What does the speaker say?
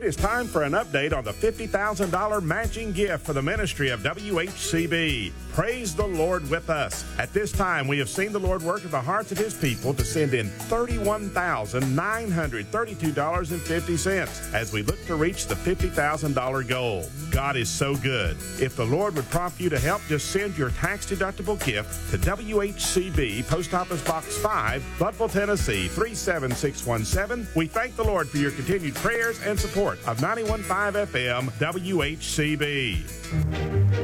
It is time for an update on the $50,000 matching gift for the ministry of WHCB. Praise the Lord with us. At this time, we have seen the Lord work in the hearts of His people to send in $31,932.50 as we look to reach the $50,000 goal. God is so good. If the Lord would prompt you to help, just send your tax-deductible gift to WHCB, Post Office Box 5, Bloodville, Tennessee, 37617. We thank the Lord for your continued prayers and support of 91.5 FM WHCB.